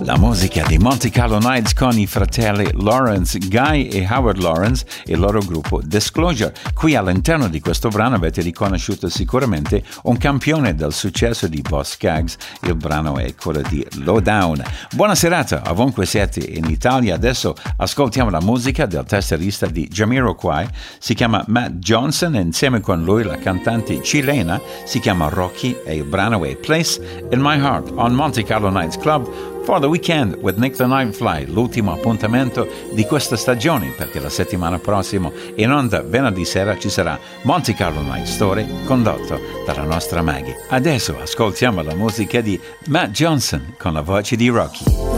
La musica di Monte Carlo Nights con i fratelli Lawrence, Guy e Howard Lawrence e il loro gruppo Disclosure. Qui all'interno di questo brano avete riconosciuto sicuramente un campione del successo di Boz Scaggs. Il brano è quello di Lowdown. Buona serata ovunque siete in Italia. Adesso ascoltiamo la musica del tastierista di Jamiroquai. Si chiama Matt Johnson e insieme con lui la cantante cilena si chiama Rocky e il brano è Place in My Heart on Monte Carlo Nights Club for the Weekend with Nick the Nightfly, l'ultimo appuntamento di questa stagione, perché la settimana prossima in onda venerdì sera ci sarà Monte Carlo Night Story condotto dalla nostra Maggie. Adesso ascoltiamo la musica di Matt Johnson con la voce di Rocky.